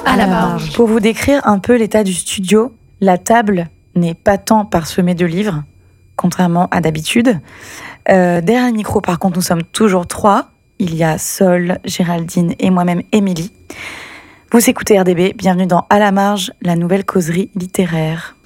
À la marge. Pour vous décrire un peu l'état du studio, la table n'est pas tant parsemée de livres, contrairement à d'habitude. Derrière le micro, par contre, nous sommes toujours 3. Il y a Sol, Géraldine et moi-même, Émilie. Vous écoutez RDB, bienvenue dans À la marge, la nouvelle causerie littéraire.